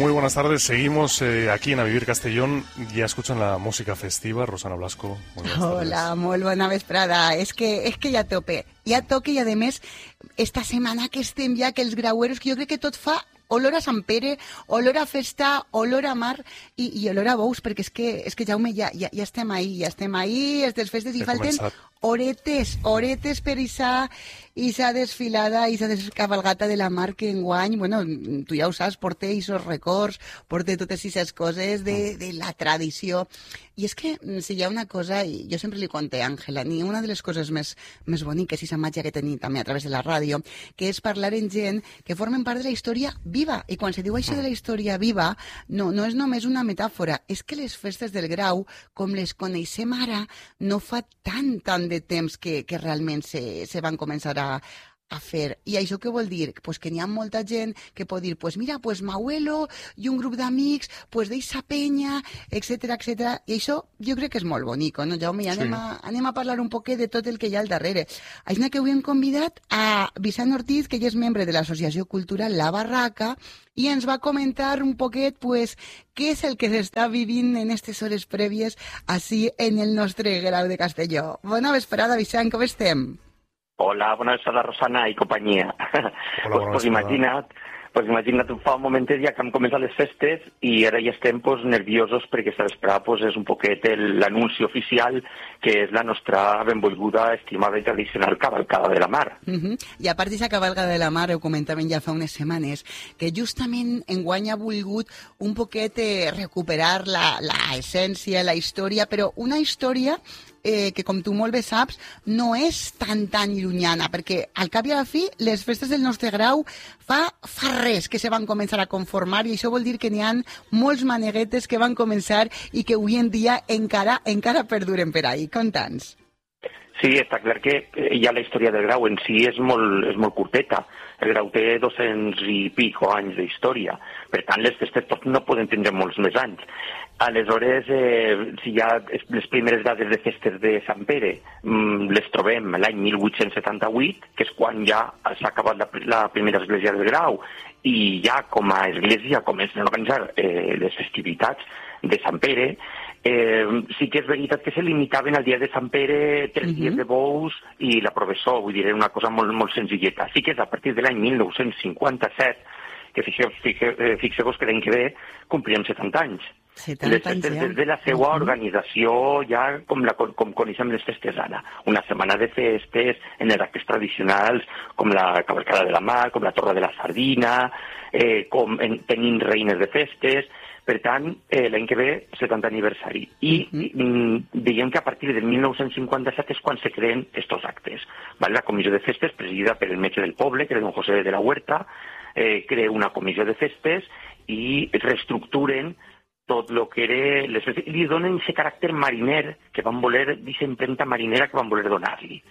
Muy buenas tardes, seguimos aquí en A Vivir Castellón. Ya escuchan la música festiva, Rosana Blasco. Hola, molt bona vesprada. És que ja tope, i a més, esta setmana que estem ja, que els graueros, que jo crec que tot fa olor a Sant Pere, olor a festa, olor a mar i olor a bous, perquè és que Jaume, ja estem ahí, aquestes festes, i falten horetes per esa desfilada, esa descabalgata de la mar que enguany, bueno, tu ja ho saps, porta esos records, porta totes aquestes coses de la tradició. I és que si hi ha una cosa, i jo sempre li conté a Àngela, ni una de les coses més boniques i sa màgia que tenim també a través de la ràdio, que és parlar en gent que formen part de la història viva. I quan se diu això de la història viva, no és només una metàfora, és que les festes del Grau, com les coneixem ara, no fa tant de temps que realment se van començar a fer. I això què vol dir? Pues que n'hi ha molta gent que pot dir, pues mira, pues m'abuelo i un grup d'amics, pues d'eixa penya, etcètera. I això jo crec que és molt bonic, no, Jaume? I anem a parlar un poquet de tot el que hi ha al darrere. Així que avui hem convidat a Vicent Ortiz, que ell és membre de l'Associació Cultural La Barraca, i ens va comentar un poquet, pues, què és el que s'està vivint en aquestes hores prèvies així en el nostre Grau de Castelló. Bona vesprada, Vicent, com estem? Hola, bona vesprada, Rosana i companyia. Hola, pues imagina't, fa un momentet ja que hem començat les festes i ara ja estem nerviosos perquè esta vesprada és un poquet l'anunci oficial que és la nostra benvolguda, estimada i tradicional cavalcada de la mar. I a part d'aquesta cavalcada de la mar, ho comentàvem ja fa unes setmanes, que justament enguany ha volgut un poquet recuperar la essència, la història, però una història que, com tu molt bé saps, no és tan llunyana, perquè al cap i a la fi les festes del nostre Grau fa res que se van començar a conformar, i això vol dir que n'hi ha molts maneguetes que van començar i que avui en dia encara perduren per ahí. Conta'ns. Sí, està clar que ja la història del Grau en si és molt curteta. El Grau té 200 i pico anys d'història. Per tant, les festes tot no poden tindre molts més anys. Aleshores, si hi ha les primeres dades de festes de Sant Pere, les trobem l'any 1878, que és quan ja s'ha acabat la primera església del Grau, i ja com a església comencen a organitzar les festivitats de Sant Pere. Sí que és veritat que se limitaven al dia de Sant Pere 3 dies de bous i la professó, vull dir, era una cosa molt senzilleta. Sí que és a partir de l'any 1957, que fixeu-vos que l'any que ve complirem 70 anys. 70 anys, ja. Des de la seva organització, ja com coneixem les festes ara. Una setmana de festes, en els actes tradicionals, com la cavalcada de la mar, com la torra de la sardina, tenint reines de festes. Per tant, l'any que ve, 70 aniversari. I diguem que a partir del 1957 és quan se creen aquests actes. La comissió de festes, presidida per el metge del poble, que era don José de la Huerta, crea una comissió de festes i reestructuren tot el que era les festes, i li donen aquest caràcter mariner que van voler, aquesta empremta marinera que van voler donar-li.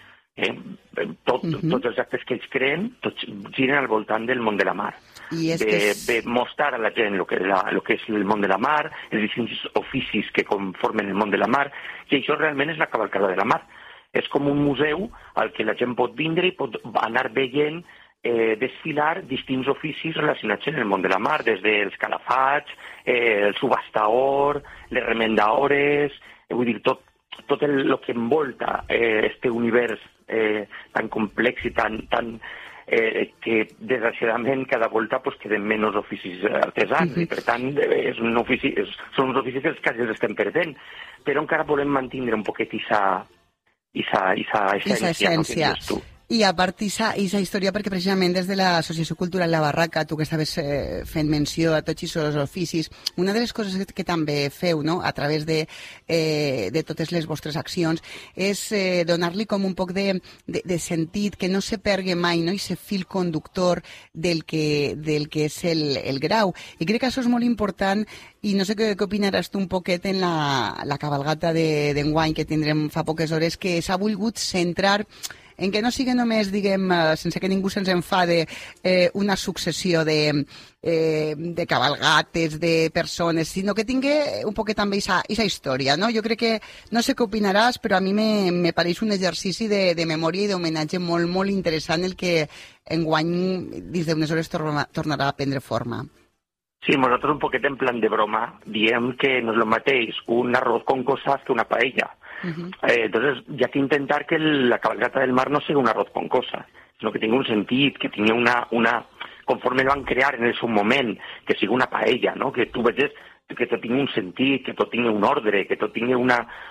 Tots els actes que ells creen, tots giren al voltant del món de la mar. De mostrar a la gent el que és el món de la mar, els diferents oficis que conformen el món de la mar, i això realment és la cavalcada de la mar. És com un museu al que la gent pot vindre i pot anar veient desfilar distints oficis relacionats amb el món de la mar, des dels calafats, el subastaor, les remendaores, vull dir, tot el que envolta este univers tan complex i tan que desgraciadament cada volta queden menys oficis artesans, i per tant són uns oficis que els quasi els estem perdent, però encara volem mantenir un poquet aquesta essència, no, que dius tu. I a part d'aquesta història, perquè precisament des de l'Associació Cultural La Barraca, tu que estaves fent menció a tots aquests oficis, una de les coses que també feu, no?, a través de totes les vostres accions, és donar-li com un poc de sentit, que no se pergui mai, no?, aquest fil conductor del que és el Grau. I crec que això és molt important, i no sé què opinaràs tu un poquet en la cabalgata d'enguany que tindrem fa poques hores, que s'ha volgut centrar en que no sigui només, diguem, sense que ningú se'ns enfade, una successió de cabalgates, de persones, sinó que tingui un poquet també aquesta història, no? Jo crec que, no sé què opinaràs, però a mi me pareix un exercici de memòria i d'homenatge molt, molt interessant, el que enguany, dins d'unes hores, tornarà a prendre forma. Sí, nosaltres un poquet en plan de broma diem que no és el mateix un arroz con cosas que una paella. Entonces, ya que intentar que la cabalgata del mar no sigui un arroz con cosas, sinó que tingui un sentit, que tingui una conforme el van crear en el seu moment, que sigui una paella, no? Que tu veges que tot tingui un sentit, que tot tingui un ordre, que tot tingui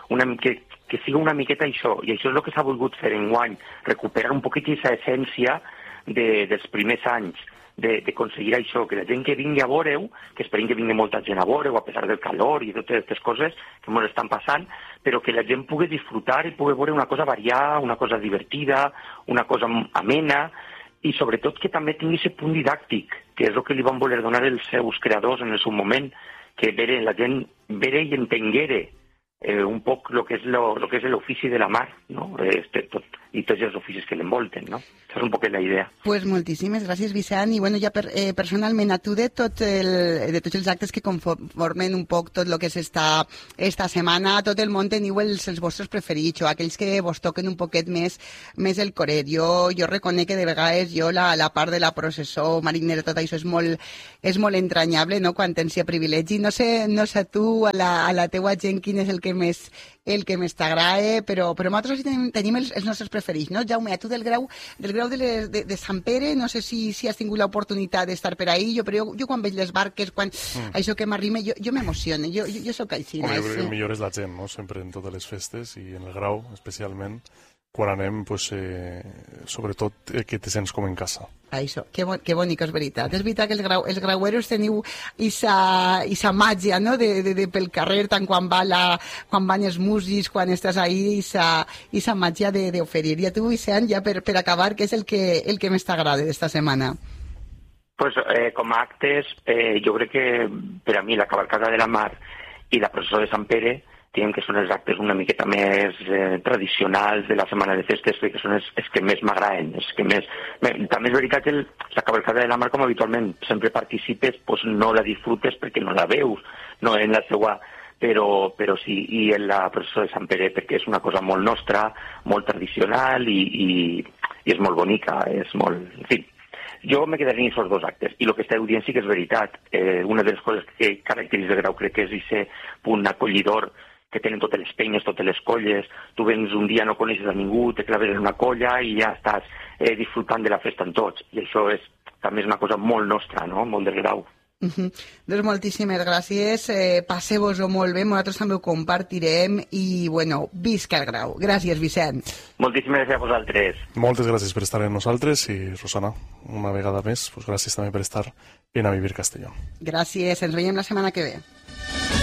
que sigui una miqueta això. I això és el que s'ha volgut fer enguany, recuperar un poquet aquesta essència dels primers anys, d'aconseguir això, que la gent que vingui a veure-ho, que esperem que vingui molta gent a veure-ho, a pesar del calor i totes aquestes coses que ens estan passant, però que la gent pugui disfrutar i pugui veure una cosa variada, una cosa divertida, una cosa amena, i sobretot que també tingui aquest punt didàctic, que és el que li van voler donar els seus creadors en el seu moment, que la gent veure i entenguere un poc el que és l'ofici de la mar, no? I tots els oficis que l'envolten, no? Això és un poc la idea. Pues moltíssimes gràcies, Vicent. I bueno, ja personalment a tu de tots els actes que conformen un poc tot el que és esta setmana, tot el món teniu els vostres preferits o aquells que vos toquen un poquet més el coret. Jo reconec que de vegades la part de la processó marinera, tot això és molt entranyable, no?, quan tens privilegi. No sé tu, a la teua gent, quin és el que més t'agrada, però nosaltres tenim els nostres preferits, no? Jaume, a tu del grau de Sant Pere, no sé si has tingut l'oportunitat d'estar per ahí, però jo quan veig les barques, quan això que m'arrima, jo m'emociono, jo sóc així. Jo crec que el millor és la gent, no? Sempre en totes les festes i en el grau, especialment, quan anem, sobretot que te sents com en casa. Això, que bonic, és veritat. És veritat que els graueros teniu esa màgia, no?, de pel carrer, tant quan van els músics, quan estàs ahí, esa màgia d'oferir. I a tu, Vicent, ja per acabar, què és el que més t'agrada d'esta setmana? Pues com a actes, jo crec que per a mi la cavalcada de la mar i la processó de Sant Pere diguem que són els actes una miqueta més tradicionals de la setmana de festes, que són els que més m'agraden. També és veritat que la cavalcada de la mar, com habitualment sempre participes, pues no la disfrutes perquè no la veus, no en la seua, però sí, i en la processó de Sant Pere, perquè és una cosa molt nostra, molt tradicional i és molt bonica, és molt... En fi, jo me quedaria en aquests dos actes, i el que esteu dient sí que és veritat. Una de les coses que caracteritza el grau crec que és aquest punt acollidor que tenen totes les penyes, totes les colles, tu vens un dia, no coneixes a ningú, te claves en una colla i ja estàs disfrutant de la festa amb tots. I això també és una cosa molt nostra, no?, molt del grau. Doncs moltíssimes gràcies, passeu-vos-ho molt bé, nosaltres també ho compartirem i, bueno, visca el grau. Gràcies, Vicent. Moltíssimes gràcies a vosaltres. Moltes gràcies per estar amb nosaltres i, Rosana, una vegada més, gràcies també per estar en A Vivir Castelló. Gràcies, ens veiem la setmana que ve.